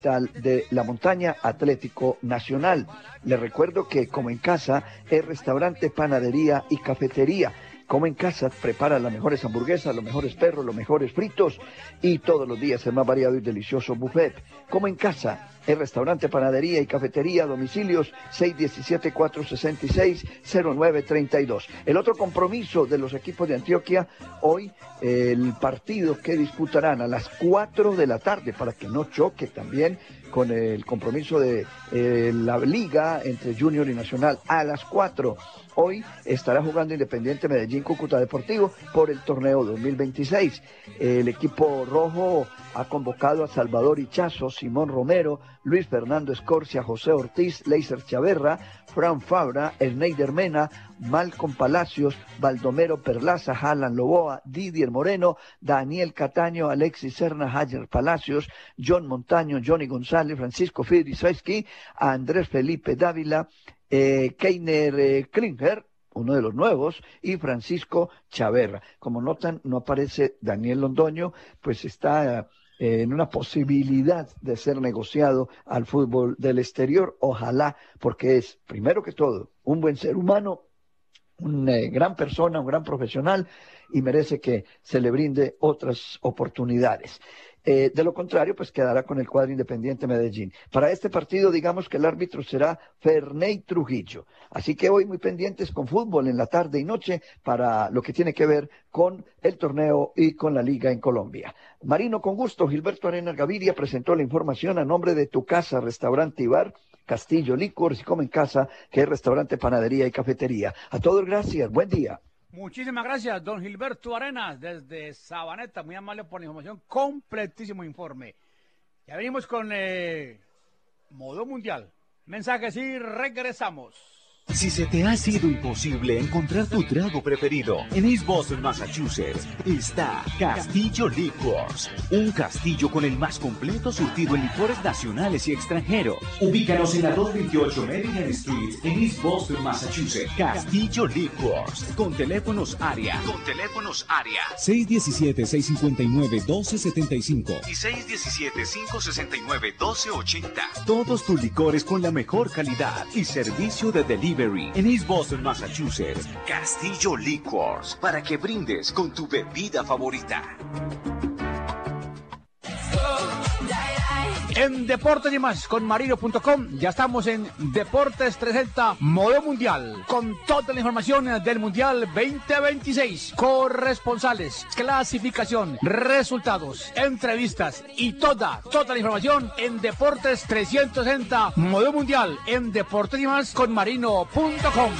de la montaña Atlético Nacional. Les recuerdo que Como en Casa es restaurante, panadería y cafetería. Como en Casa prepara las mejores hamburguesas, los mejores perros, los mejores fritos y todos los días el más variado y delicioso buffet. Como en Casa es restaurante, panadería y cafetería, domicilios 617-466-0932. El otro compromiso de los equipos de Antioquia, hoy el partido que disputarán a las 4 de la tarde para que no choque también con el compromiso de la liga entre Junior y Nacional a las 4. Hoy estará jugando Independiente Medellín Cúcuta Deportivo por el torneo 2026. El equipo rojo ha convocado a Salvador Ichazo, Simón Romero, Luis Fernando Escorcia, José Ortiz, Leiser Chaverra, Fran Fabra, Erneider Mena, Malcolm Palacios, Baldomero Perlaza, Alan Loboa, Didier Moreno, Daniel Cataño, Alexis Serna, Hayer Palacios, John Montaño, Johnny González, Francisco Fidrisewski, Andrés Felipe Dávila, Keiner Klinger, uno de los nuevos, y Francisco Chaverra. Como notan, no aparece Daniel Londoño, pues está en una posibilidad de ser negociado al fútbol del exterior. Ojalá, porque es, primero que todo, un buen ser humano, una gran persona, un gran profesional, y merece que se le brinde otras oportunidades. De lo contrario, pues quedará con el cuadro Independiente Medellín. Para este partido, digamos que el árbitro será Ferney Trujillo. Así que hoy muy pendientes con fútbol en la tarde y noche para lo que tiene que ver con el torneo y con la liga en Colombia. Marino, con gusto. Gilberto Arenas Gaviria presentó la información a nombre de Tu Casa, Restaurante y Bar, Castillo Licors y Como en Casa, que es restaurante, panadería y cafetería. A todos gracias. Buen día. Muchísimas gracias, don Gilberto Arenas, desde Sabaneta, muy amable por la información, completísimo informe. Ya venimos con Modo Mundial. Mensajes y regresamos. Si se te ha sido imposible encontrar tu trago preferido, en East Boston, Massachusetts, está Castillo Liquors. Un castillo con el más completo surtido en licores nacionales y extranjeros. Ubícanos en la 228 Maryland Street, en East Boston, Massachusetts. Castillo Liquors. Con teléfonos área. 617-659-1275. Y 617-569-1280. Todos tus licores con la mejor calidad y servicio de delivery. En East Boston, Massachusetts, Castillo Liquors, para que brindes con tu bebida favorita. En Deportes y Más con Marino.com ya estamos en Deportes 360 Modo Mundial con toda la información del Mundial 2026, corresponsales, clasificación, resultados, entrevistas y toda la información en Deportes 360 Modo Mundial en Deportes y Más con Marino.com.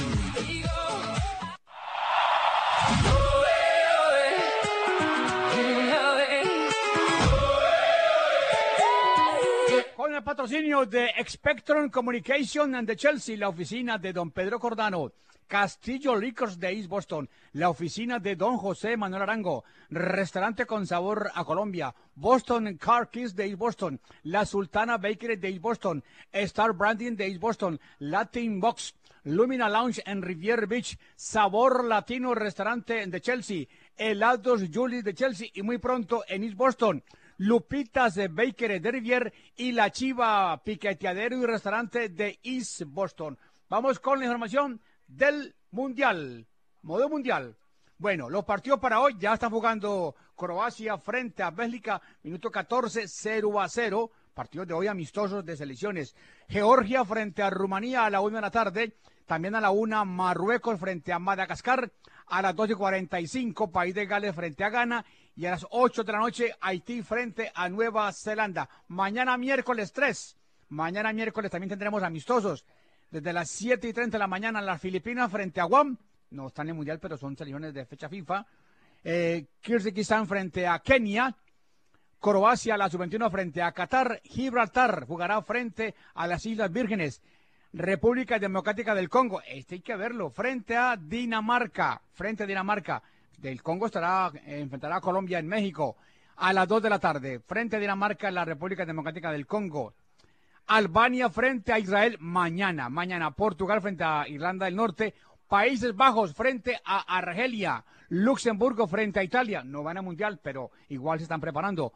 Con el patrocinio de Spectrum Communication and de Chelsea, la oficina de don Pedro Cordano, Castillo Liquors de East Boston, la oficina de don José Manuel Arango, restaurante con sabor a Colombia, Boston Car Kiss de East Boston, la Sultana Bakery de East Boston, Star Branding de East Boston, Latin Box, Lumina Lounge en Riviera Beach, Sabor Latino Restaurante de Chelsea, Helados Julie de Chelsea y muy pronto en East Boston, Lupitas de Bakery de Riviera y La Chiva Piqueteadero y Restaurante de East Boston. Vamos con la información del Mundial, Modo Mundial. Bueno, los partidos para hoy ya están jugando Croacia frente a Bélgica, minuto 14, 0-0. Partidos de hoy amistosos de selecciones. Georgia frente a Rumanía a la 1 de la tarde. También a la 1 Marruecos frente a Madagascar. A las 12:45 País de Gales frente a Ghana. Y a las 8 de la noche Haití frente a Nueva Zelanda. Mañana miércoles 3. Mañana miércoles también tendremos amistosos. Desde las 7:30 de la mañana las Filipinas frente a Guam. No están en el Mundial, pero son selecciones de fecha FIFA. Kirguistán frente a Kenia. Croacia, la sub-21 frente a Qatar. Gibraltar jugará frente a las Islas Vírgenes. República Democrática del Congo, hay que verlo, frente a Dinamarca. Del Congo enfrentará a Colombia en México a las 2 de la tarde. Frente a Dinamarca, la República Democrática del Congo. Albania frente a Israel mañana. Portugal frente a Irlanda del Norte. Países Bajos frente a Argelia. Luxemburgo frente a Italia. No van a Mundial, pero igual se están preparando.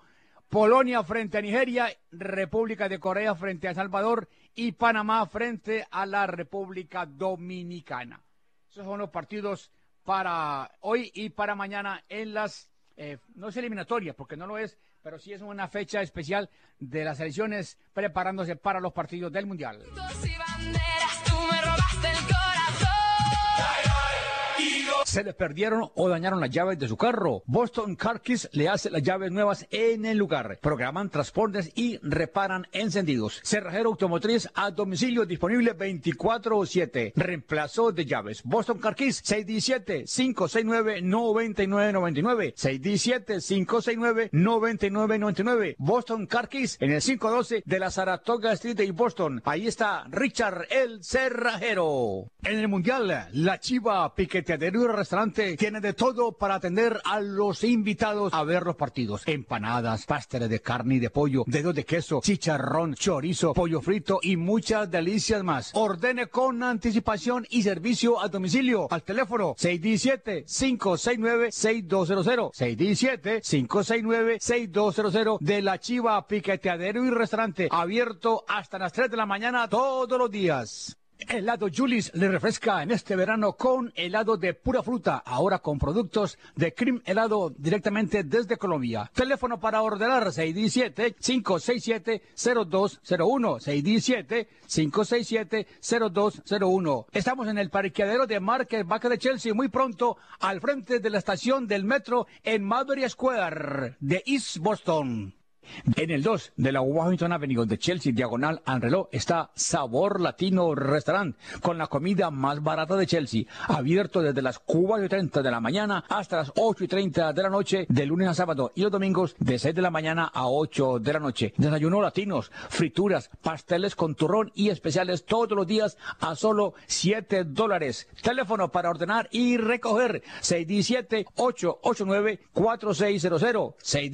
Polonia frente a Nigeria, República de Corea frente a El Salvador y Panamá frente a la República Dominicana. Esos son los partidos para hoy y para mañana en las, no es eliminatoria porque no lo es, pero sí es una fecha especial de las selecciones preparándose para los partidos del Mundial. ¿Se les perdieron o dañaron las llaves de su carro? Boston Car Keys le hace las llaves nuevas en el lugar. Programan transportes y reparan encendidos. Cerrajero automotriz a domicilio disponible 24/7. Reemplazo de llaves. Boston Car Keys 617-569-9999. 617-569-9999. Boston Car Keys en el 512 de la Saratoga Street de Boston. Ahí está Richard el Cerrajero. En el Mundial, la Chiva Piqueteadero y Restaurante tiene de todo para atender a los invitados a ver los partidos. Empanadas, pasteles de carne y de pollo, dedos de queso, chicharrón, chorizo, pollo frito y muchas delicias más. Ordene con anticipación y servicio a domicilio al teléfono 617-569-6200. 617-569-6200 de la Chiva Piqueteadero y Restaurante. Abierto hasta las 3 de la mañana todos los días. Helado Julis le refresca en este verano con helado de pura fruta, ahora con productos de Cream Helado directamente desde Colombia. Teléfono para ordenar 617-567-0201, 617-567-0201. Estamos en el parqueadero de Market Basket de Chelsea, muy pronto al frente de la estación del metro en Maverick Square de East Boston. En el 2 de la Washington Avenue de Chelsea, diagonal al reloj, está Sabor Latino Restaurant, con la comida más barata de Chelsea, abierto desde las 4:30 de la mañana hasta las 8:30 de la noche, de lunes a sábado, y los domingos de 6 de la mañana a 8 de la noche. Desayunos latinos, frituras, pasteles con turrón y especiales todos los días a solo $7. Teléfono para ordenar y recoger, 617-889-4600,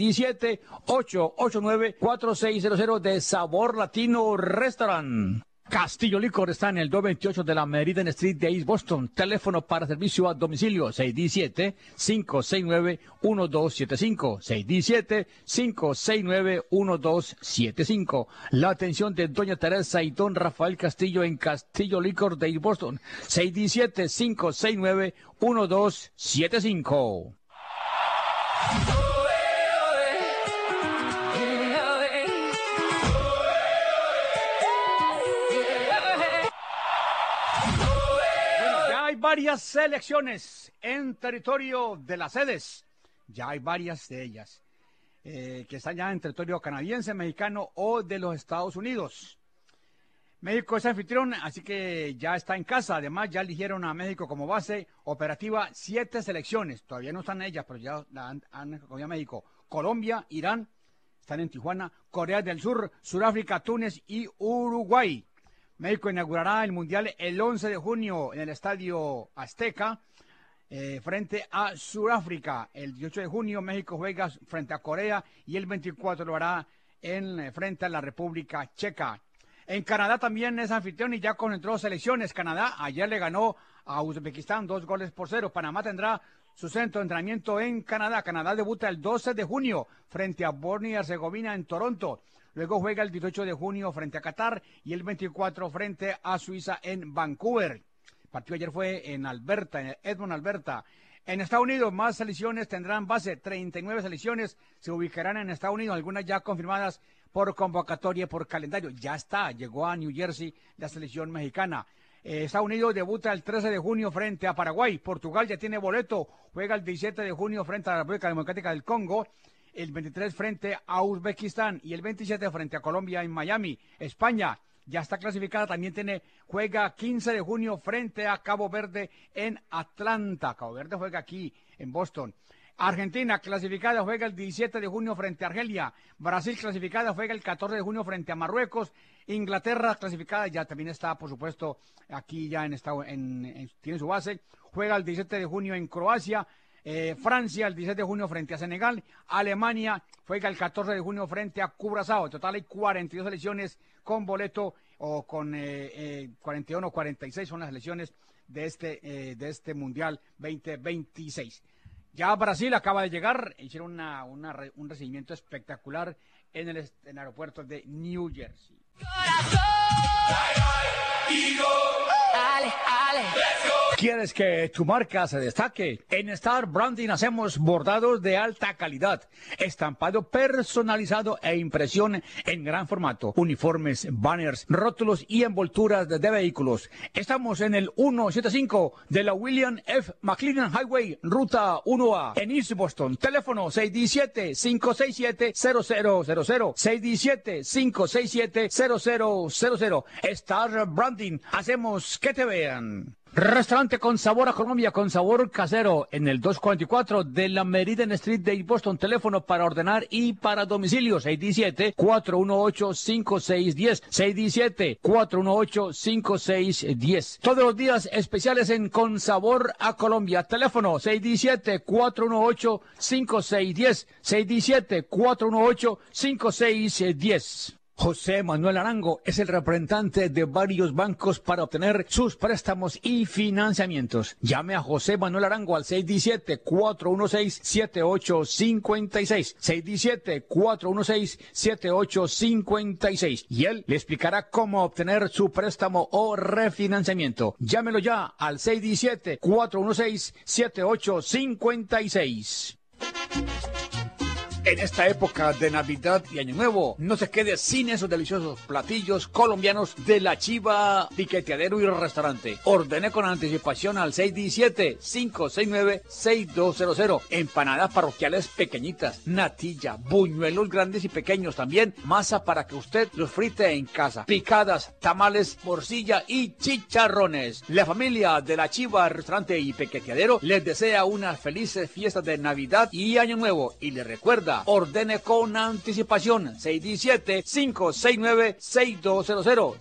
617-889-4600 de Sabor Latino Restaurant. Castillo Licor está en el 228 de la Meriden Street de East Boston. Teléfono para servicio a domicilio 617-569-1275. 617-569-1275. La atención de doña Teresa y don Rafael Castillo en Castillo Licor de East Boston. 617-569-1275. Varias selecciones en territorio de las sedes, ya hay varias de ellas que están ya en territorio canadiense, mexicano o de los Estados Unidos. México es anfitrión, así que ya está en casa. Además, ya eligieron a México como base operativa 7 selecciones. Todavía no están ellas, pero ya han escogido a México. Colombia, Irán, están en Tijuana, Corea del Sur, Sudáfrica, Túnez y Uruguay. México inaugurará el Mundial el 11 de junio en el Estadio Azteca frente a Sudáfrica. El 18 de junio México juega frente a Corea y el 24 lo hará frente a la República Checa. En Canadá también es anfitrión y ya concentró selecciones. Canadá ayer le ganó a Uzbekistán 2-0. Panamá tendrá su centro de entrenamiento en Canadá. Canadá debuta el 12 de junio frente a Bosnia y Herzegovina en Toronto. Luego juega el 18 de junio frente a Qatar y el 24 frente a Suiza en Vancouver. El partido ayer fue en Alberta, en Edmonton, Alberta. En Estados Unidos, más selecciones tendrán base. 39 selecciones se ubicarán en Estados Unidos, algunas ya confirmadas por convocatoria, por calendario. Ya está, llegó a New Jersey la selección mexicana. Estados Unidos debuta el 13 de junio frente a Paraguay. Portugal ya tiene boleto, juega el 17 de junio frente a la República Democrática del Congo. El 23 frente a Uzbekistán y el 27 frente a Colombia en Miami. España ya está clasificada, también juega 15 de junio frente a Cabo Verde en Atlanta. Cabo Verde juega aquí en Boston. Argentina clasificada juega el 17 de junio frente a Argelia. Brasil clasificada juega el 14 de junio frente a Marruecos. Inglaterra clasificada ya también está, por supuesto, aquí ya tiene su base. Juega el 17 de junio en Croacia. Francia el 17 de junio frente a Senegal. Alemania juega el 14 de junio frente a Curazao. En total hay 42 selecciones con boleto o con 41 o 46 son las selecciones de este Mundial 2026. Ya Brasil acaba de llegar, hicieron un recibimiento espectacular en el aeropuerto de New Jersey. ¿Quieres que tu marca se destaque? En Star Branding hacemos bordados de alta calidad, estampado personalizado e impresión en gran formato, uniformes, banners, rótulos y envolturas de vehículos. Estamos en el 175 de la William F. McLennan Highway, Ruta 1A, en East Boston. Teléfono 617-567-0000, 617-567-0000. Star Branding, hacemos que te vean. Restaurante con sabor a Colombia, con sabor casero, en el 244 de la Meridian Street de Boston. Teléfono para ordenar y para domicilio, 617-418-5610, 617-418-5610. Todos los días especiales en Con Sabor a Colombia. Teléfono 617-418-5610, 617-418-5610. José Manuel Arango es el representante de varios bancos para obtener sus préstamos y financiamientos. Llame a José Manuel Arango al 617-416-7856, 617-416-7856, y él le explicará cómo obtener su préstamo o refinanciamiento. Llámelo ya al 617-416-7856. En esta época de Navidad y Año Nuevo, no se quede sin esos deliciosos platillos colombianos de La Chiva Piqueteadero y Restaurante. Ordene con anticipación al 617-569-6200. Empanadas parroquiales pequeñitas, natilla, buñuelos grandes y pequeños también, masa para que usted los frite en casa, picadas, tamales, morcilla y chicharrones. La familia de La Chiva Restaurante y Piqueteadero les desea unas felices fiestas de Navidad y Año Nuevo y les recuerda: ordene con anticipación, 617-569-6200,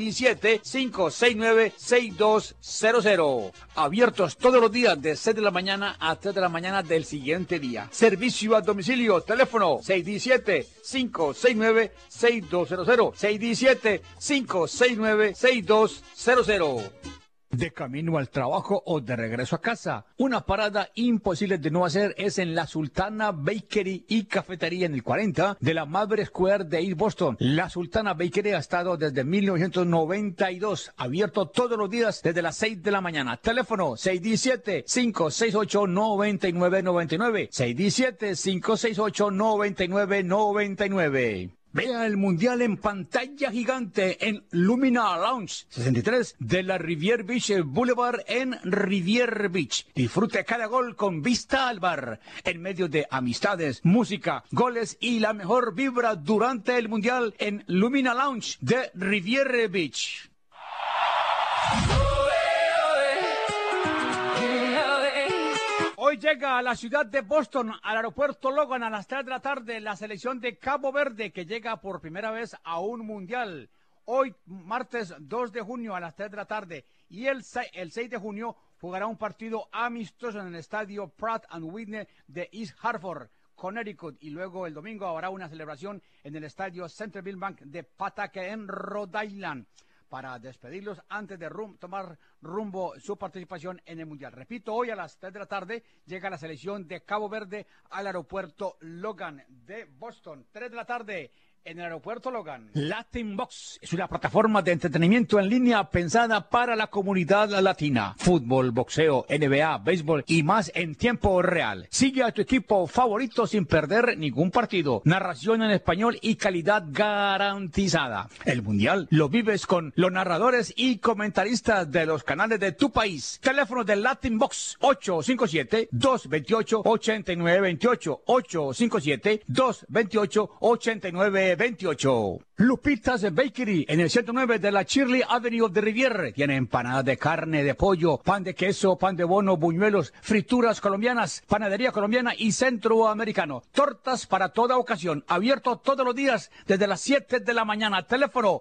617-569-6200. Abiertos todos los días de 6 de la mañana a 3 de la mañana del siguiente día. Servicio a domicilio, teléfono 617-569-6200, 617-569-6200. De camino al trabajo o de regreso a casa, una parada imposible de no hacer es en la Sultana Bakery y Cafetería en el 40 de la Maverick Square de East Boston. La Sultana Bakery ha estado desde 1992, abierto todos los días desde las 6 de la mañana. Teléfono 617-568-9999, 617-568-9999. Vea el Mundial en pantalla gigante en Lumina Lounge 63 de la Riviera Beach Boulevard en Riviera Beach. Disfrute cada gol con vista al bar, en medio de amistades, música, goles y la mejor vibra durante el Mundial en Lumina Lounge de Riviera Beach. Hoy llega a la ciudad de Boston, al aeropuerto Logan, a las 3 de la tarde, la selección de Cabo Verde, que llega por primera vez a un mundial. Hoy, martes 2 de junio, a las 3 de la tarde. Y el 6 de junio jugará un partido amistoso en el estadio Pratt & Whitney de East Hartford, Connecticut. Y luego el domingo habrá una celebración en el estadio Centerville Bank de Pawtucket en Rhode Island, para despedirlos antes de tomar rumbo su participación en el Mundial. Repito, hoy a las 3 de la tarde llega la selección de Cabo Verde al aeropuerto Logan de Boston. 3 de la tarde en el aeropuerto Logan. Latin Box es una plataforma de entretenimiento en línea pensada para la comunidad latina. Fútbol, boxeo, NBA, béisbol y más en tiempo real. Sigue a tu equipo favorito sin perder ningún partido. Narración en español y calidad garantizada. El Mundial lo vives con los narradores y comentaristas de los canales de tu país. Teléfono de Latin Box 857-228-8928, 857-228-8928. Lupitas Bakery en el 109 de la Shirley Avenue de Riviera. Tiene empanadas de carne, de pollo, pan de queso, pan de bono, buñuelos, frituras colombianas, panadería colombiana y centroamericano. Tortas para toda ocasión. Abierto todos los días desde las 7 de la mañana. Teléfono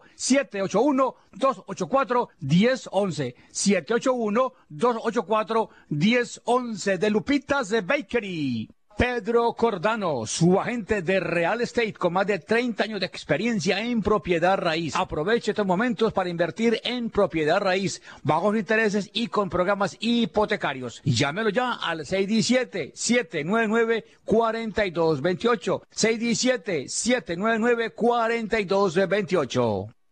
781-284-1011. 781-284-1011 de Lupitas Bakery. Pedro Cordano, su agente de real estate con más de 30 años de experiencia en propiedad raíz. Aproveche estos momentos para invertir en propiedad raíz, bajos intereses y con programas hipotecarios. Llámelo ya al 617-799-4228. 617-799-4228.